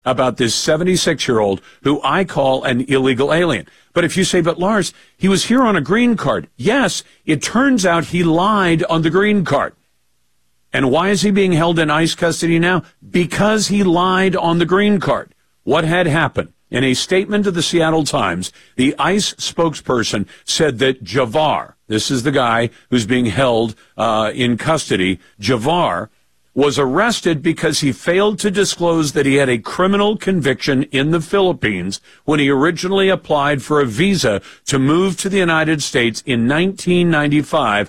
about this 76-year-old who I call an illegal alien. But if you say, but Lars, he was here on a green card. Yes, it turns out he lied on the green card. And why is he being held in ICE custody now? Because he lied on the green card. What had happened? In a statement to the Seattle Times, the ICE spokesperson said that Javar, this is the guy who's being held in custody, Javar was arrested because he failed to disclose that he had a criminal conviction in the Philippines when he originally applied for a visa to move to the United States in 1995,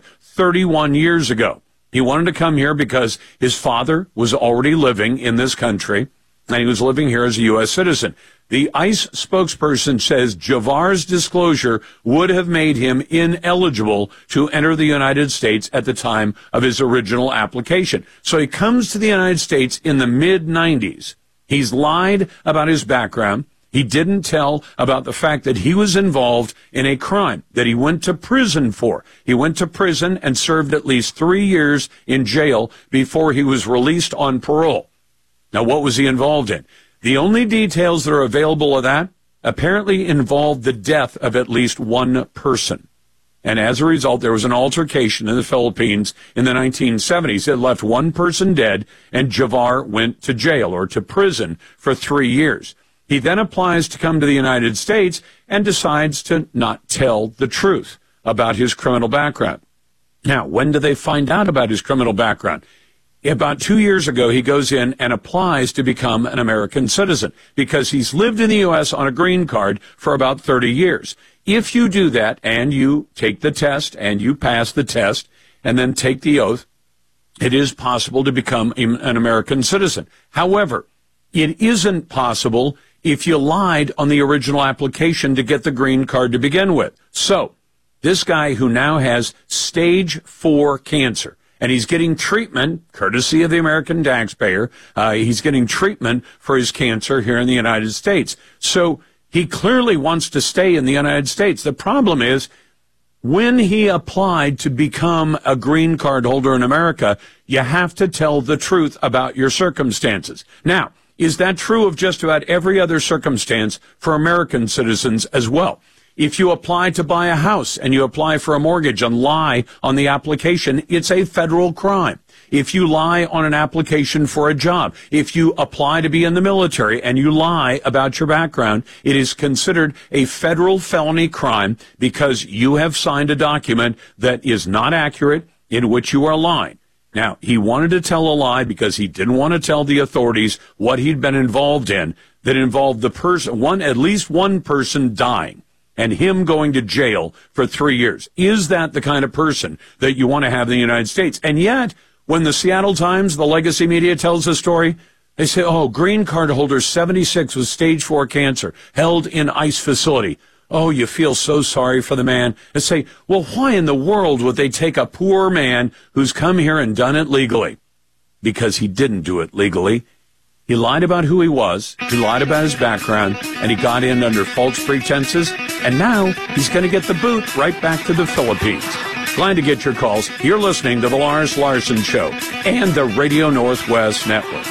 31 years ago. He wanted to come here because his father was already living in this country, and he was living here as a U.S. citizen. The ICE spokesperson says Javar's disclosure would have made him ineligible to enter the United States at the time of his original application. So he comes to the United States in the mid-90s. He's lied about his background. He didn't tell about the fact that he was involved in a crime that he went to prison for. He went to prison and served at least 3 years in jail before he was released on parole. Now, what was he involved in? The only details that are available of that apparently involved the death of at least one person. And as a result, there was an altercation in the Philippines in the 1970s that left one person dead, and Javar went to jail or to prison for 3 years. He then applies to come to the United States and decides to not tell the truth about his criminal background. Now, when do they find out about his criminal background? About 2 years ago, he goes in and applies to become an American citizen because he's lived in the U.S. on a green card for about 30 years. If you do that and you take the test and you pass the test and then take the oath, it is possible to become an American citizen. However, it isn't possible if you lied on the original application to get the green card to begin with. So, this guy who now has stage 4 cancer, and he's getting treatment, courtesy of the American taxpayer. He's getting treatment for his cancer here in the United States. So he clearly wants to stay in the United States. The problem is, when he applied to become a green card holder in America, you have to tell the truth about your circumstances. Now, is that true of just about every other circumstance for American citizens as well? If you apply to buy a house and you apply for a mortgage and lie on the application, it's a federal crime. If you lie on an application for a job, if you apply to be in the military and you lie about your background, it is considered a federal felony crime because you have signed a document that is not accurate, in which you are lying. Now, he wanted to tell a lie because he didn't want to tell the authorities what he'd been involved in that involved the person, at least one person dying, and him going to jail for 3 years. Is that the kind of person that you want to have in the United States? And yet, when the Seattle Times, the legacy media, tells the story, they say, oh, green card holder 76 with stage 4 cancer, held in ICE facility. Oh, you feel so sorry for the man. And say, well, why in the world would they take a poor man who's come here and done it legally? Because he didn't do it legally. He lied about who he was, he lied about his background, and he got in under false pretenses, and now he's going to get the boot right back to the Philippines. Glad to get your calls. You're listening to The Lars Larson Show and the Radio Northwest Network.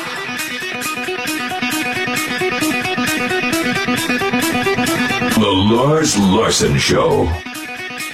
The Lars Larson Show.